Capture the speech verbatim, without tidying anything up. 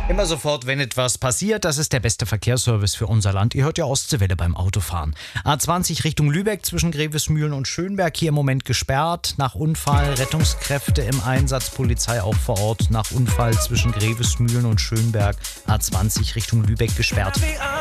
Immer sofort, wenn etwas passiert, das ist der beste Verkehrsservice für unser Land. Ihr hört ja Ostseewelle beim Autofahren. A zwanzig Richtung Lübeck zwischen Grevesmühlen und Schönberg hier im Moment gesperrt. Nach Unfall, Rettungskräfte im Einsatz, Polizei auch vor Ort. Nach Unfall zwischen Grevesmühlen und Schönberg A zwanzig Richtung Lübeck gesperrt.